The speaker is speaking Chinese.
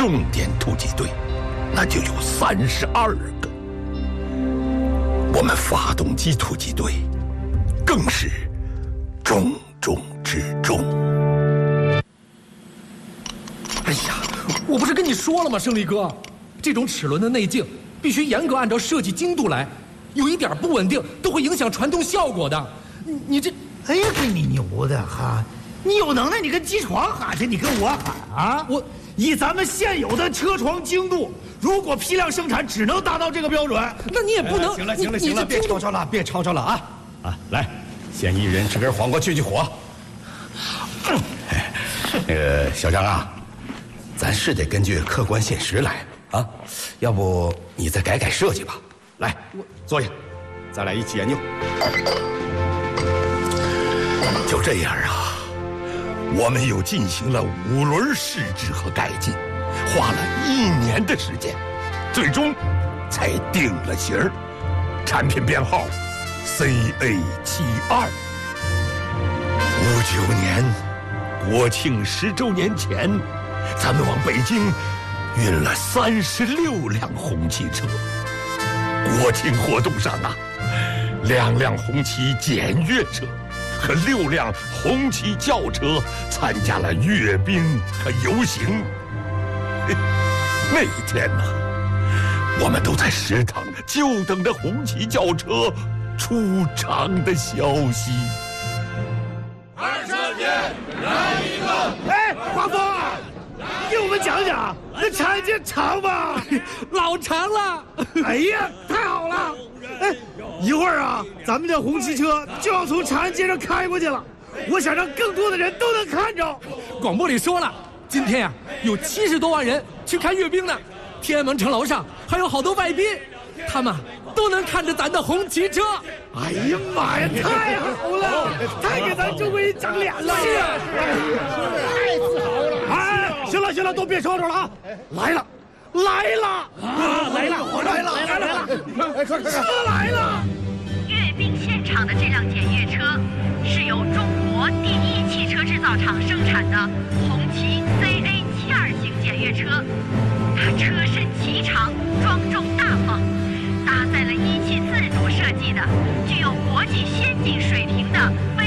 重点突击队那就有32个。我们发动机突击队更是重中之重。 哎呀，我不是跟你说了吗，胜利哥，这种齿轮的内径必须严格按照设计精度来，有一点不稳定都会影响传动效果的。你这， 哎呀，给你牛的哈！你有能耐，你跟机床喊去，你跟我喊啊！以咱们现有的车床精度，如果批量生产只能达到这个标准， 那你也不能。 行了，别吵吵了啊！来，先一人吃根黄瓜去火。小张啊，咱是得根据客观现实来啊，要不你再改设计吧。来，坐下，咱俩一起研究。 就这样啊，我们又进行了5轮试制和改进，花了1年的时间，最终才定了型儿，产品编号 CA72。59年国庆10周年前，咱们往北京运了36辆红旗车。国庆活动上啊，2辆红旗检阅车和6辆红旗轿车参加了阅兵和游行。那一天呢，我们都在食堂就等着红旗轿车出场的消息。 20天来一个！ 哎，华峰啊，给我们讲讲那产线长吗？ 老长了。 哎呀，太好了！哎，一会儿啊，咱们的红旗车就要从长安街上开过去了，我想让更多的人都能看着。 广播里说了，今天呀有70多万人去看阅兵呢，天安门城楼上还有好多外宾，他们都能看着咱的红旗车。 哎呀妈呀，太好了，太给咱中国人长脸了！ 是啊， 太自豪了！哎，行了，都别吵吵了啊！来了！车来了！ 阅兵现场的这辆检阅车是由中国第一汽车制造厂生产的红旗 CA72型检阅车，它车身颀长，庄重大方，搭载了一汽自主设计的具有国际先进水平的